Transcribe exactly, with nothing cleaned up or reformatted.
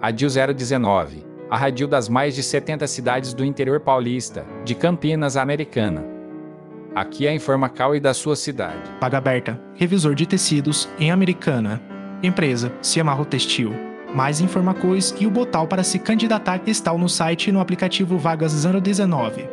Radil zero dezenove, a radil das mais de setenta cidades do interior paulista, de Campinas, Americana. Aqui é a Informacal e da sua cidade. Vaga aberta, revisor de tecidos em Americana. Empresa, Ciamarro Textil. Mais Informacois e o botal para se candidatar está no site e no aplicativo Vagas zero dezenove.